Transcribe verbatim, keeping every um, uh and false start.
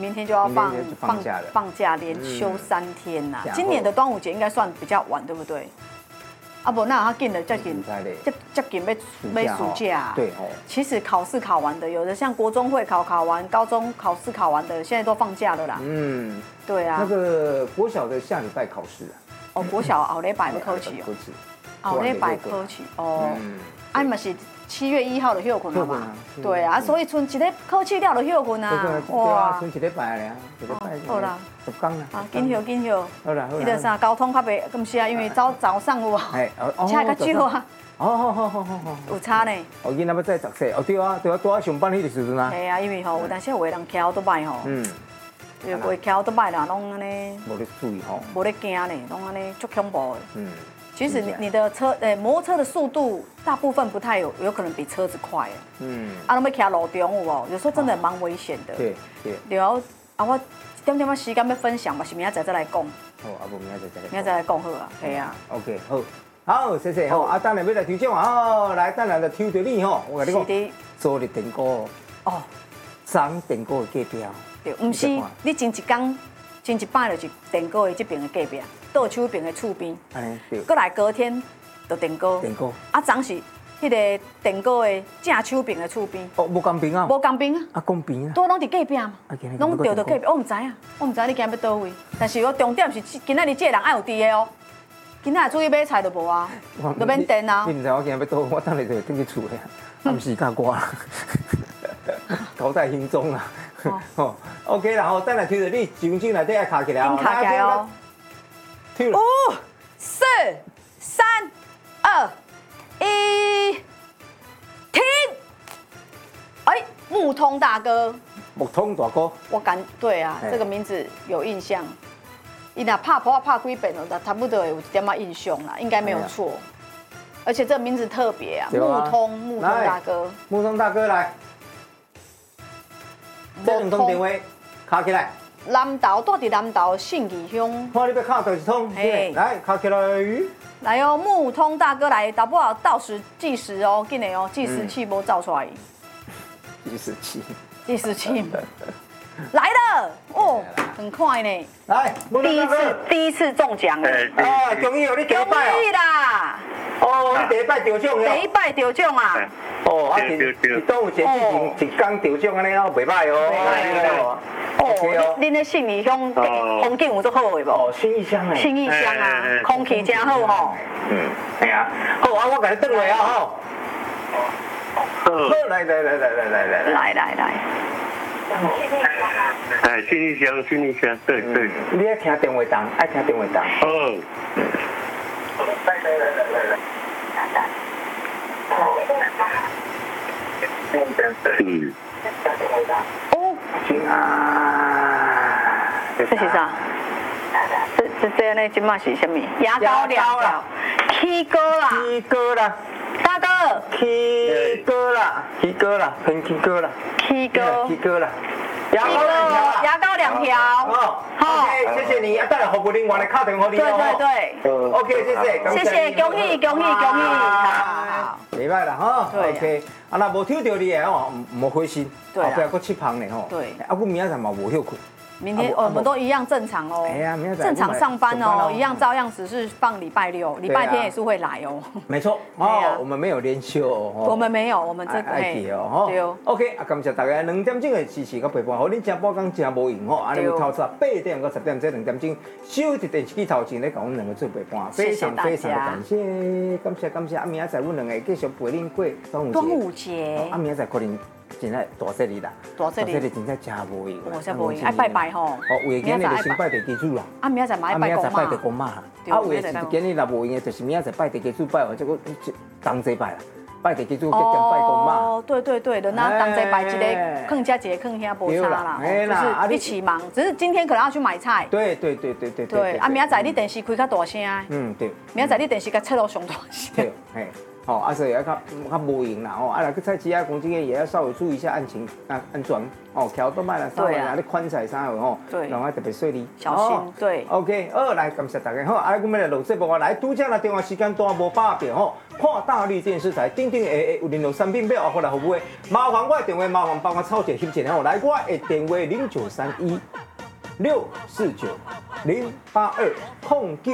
明天就要放明天就放假了放假连休三天呐、 嗯今年的端午节应该算比较晚，对不对？啊不，那他进的接近接接近要要暑假、啊。 对哦。 其实考试考完的，有的像国中会考考完，高中考试考完的，现在都放假了啦。嗯，对啊。 那个国小的下礼拜考试啊。 哦，国小后礼拜要考试哦。后礼拜考试哦。嗯。啊，嘛是七月一号就休困了嘛。对啊，所以剩一个考试了就休困啊。 哇，剩一礼拜了，一礼拜。 好啦。 十天啦。 啊，紧休紧休。 好啦好啦。 伊个啥交通较袂咁是啊，因为早早上有啊，车较少啊。 哦好好好好好。 有差呢。 哦，囡仔要再读册，哦对啊对啊，拄啊上班迄个时阵啊。 系啊，因为吼有当时有个人骑都歹吼。嗯。有会骑都歹啦，拢安尼。 无咧注意吼。 无咧惊呢，拢安尼足恐怖的。嗯。其实你你的车，诶，摩托车的速度大部分不太有，有可能比车子快。嗯。啊，拢要骑路中有无？有时候真的蛮危险的。对对。了啊，我一点点仔时间要分享嘛，是明仔载再来讲。 好，啊无明仔载再来。 明仔载来讲好啊，系啊。 OK， 好。好，谢谢吼。啊，当然要来抽奖啊！来，当然就抽到你吼。我跟你讲，昨日电锅哦，涨电锅的隔壁。 对，唔是，你前一天、前一摆就是电锅的这边的隔壁，倒手边的厝边。哎，对。过来隔天就电锅。电锅。啊，昨是迄个电锅的正手边的厝边。 哦，无公平啊。 无公平啊。 啊，公平啊。 都拢伫隔壁嘛。拢调到隔壁，我唔知啊，我唔知你今日要倒位。但是我重点是今仔日这个人爱有伫的哦。今仔出去买菜就无啊，就免电啊。 你唔知我今日要倒，我等下就进去厝的，暗时甲我，交代轻松啦。哦 ，OK 啦，吼，等下抽到你几分钟内底爱卡起来哦。 卡起来哦。五、四、三、二、一，停！哎，木通大哥。 木通大哥。 我感对啊，这个名字有印象。伊若拍破拍几遍了，差不多有一点仔印象啦，应该没有错。而且这个名字特别啊，木通木通大哥。 木通大哥来。这两通电话卡起来。 南投住伫南投信义乡。 看你要卡多一通，来卡起来。 来哦，木通大哥来，打不好倒时计时哦，紧的哦，计时器无照出来。 计时器。 计时器。来了哦，很快呢。 来， 第一次第一次中奖哎！ 啊，恭喜哦，你第一摆哦。 恭喜啦！ 哦，你第一摆得奖第一摆得奖啊！ 哦，啊，是是端午节之前一天得奖安尼哦，袂歹哦。 哦，恁恁咧信义乡风景有足好的无？ 哦，信义乡诶。 信义乡啊，空气真好吼。 嗯，系啊。好啊，我甲你转来啊吼。好，来来来来来来来来来来。 哎，信义乡，信义乡，对对。 你爱听电话档，爱听电话档。 哦。来来来来来。嗯。 哦。 啊。 这是啥？这这这呢？今嘛是什么？牙膏疗疗。K 哥啦。 K 哥啦。 大哥。 K 哥啦 ，K 哥啦，很 K 哥啦。 K 哥。 K 哥啦。 牙膏两条，牙膏两条。 哦，好，谢谢你，啊，等下服务人员来敲电话你哦。 对对对。 OK， 谢谢。 谢谢，恭喜恭喜恭喜！好， 明白了哈。OK，啊，那无抽到你的哦，唔好灰心。 对啊。 不要搁七旁呢吼。 对。 啊，我明仔载嘛无休困。 明天我们都一样正常哦。 哎呀，明仔载正常上班哦，一样照样只是放礼拜六，礼拜天也是会来哦。 没错，哦，我们没有连休哦。 我们没有，我们这个爱记哦，对。OK， 啊，感谢大家两点钟的支持跟陪伴，好，恁真宝讲真无用吼，安尼有透早八点到十点这两点钟，守伫电视机头前咧，甲阮两个做陪伴，非常非常的感谢，感谢感谢。啊，明仔载阮两个继续陪恁过端午节。 端午节。 啊，明仔载可能。真系大吉利啦， 大吉利， 大吉利真系真无用， 我真无用，爱拜拜吼。 哦，为今日就先拜地基主啦。 啊，明仔载买拜公妈。 拜地公妈。啊，为是今日若无用的，就是明仔载拜地基主拜完，这个同齐拜啦。拜地基主加兼拜公妈。 哦，对对对，人家同齐拜一个，坑家节坑遐无差啦，就是一起忙。只是今天可能要去买菜。 对对对对对对。啊，明仔载你电视开较大声。 嗯，对。 明仔载你电视甲切到上大声。 对，嘿。 哦，啊，所以要较较无用啦，哦，啊，来去菜市啊，讲这个也要稍微注意一下案情啊安全，哦，桥都卖了，稍微啊，你宽踩啥有哦， 对， 然后特别顺利， 小心，对 ，OK， 好，来感谢大家，好，啊，我们来录这部啊，来拄则啦，电话时间都无百遍吼，看大绿电视台，顶顶下下有联络产品表啊，或来服务的，麻烦我的电话，麻烦帮我抄一个翕一下吼，来我的电话零九三一六四九零八二空九